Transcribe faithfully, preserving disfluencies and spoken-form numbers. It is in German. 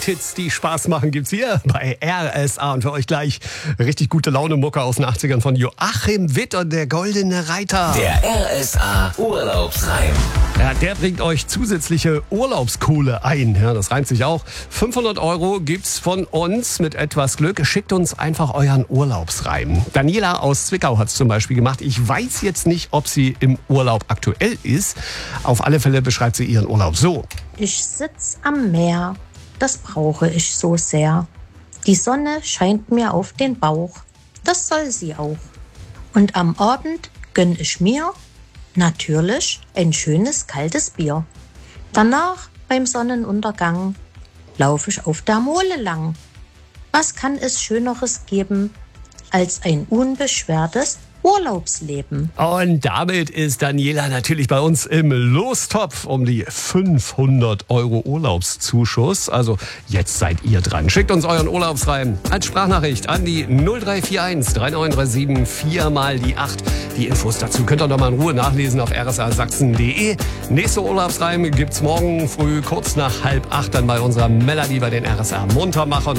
Welthits, die Spaß machen, gibt's hier bei R S A. Und für euch gleich richtig gute Laune-Mucke aus den achtzigern von Joachim Witt und der Goldene Reiter. Der R S A Urlaubsreim. Ja, der bringt euch zusätzliche Urlaubskohle ein. Ja, das reimt sich auch. fünfhundert Euro gibt's von uns mit etwas Glück. Schickt uns einfach euren Urlaubsreim. Daniela aus Zwickau hat's zum Beispiel gemacht. Ich weiß jetzt nicht, ob sie im Urlaub aktuell ist. Auf alle Fälle beschreibt sie ihren Urlaub so. Ich sitz am Meer, das brauche ich so sehr. Die Sonne scheint mir auf den Bauch, das soll sie auch. Und am Abend gönn ich mir natürlich ein schönes kaltes Bier. Danach beim Sonnenuntergang laufe ich auf der Mole lang. Was kann es Schöneres geben als ein unbeschwertes Urlaubsleben? Und damit ist Daniela natürlich bei uns im Lostopf um die fünfhundert Euro Urlaubszuschuss. Also jetzt seid ihr dran. Schickt uns euren Urlaubsreim als Sprachnachricht an die null drei vier eins drei neun drei sieben vier mal die acht. Die Infos dazu könnt ihr noch mal in Ruhe nachlesen auf r s a sachsen punkt d e. Nächste Urlaubsreim gibt's morgen früh kurz nach halb acht dann bei unserer Melanie bei den R S A Muntermachern.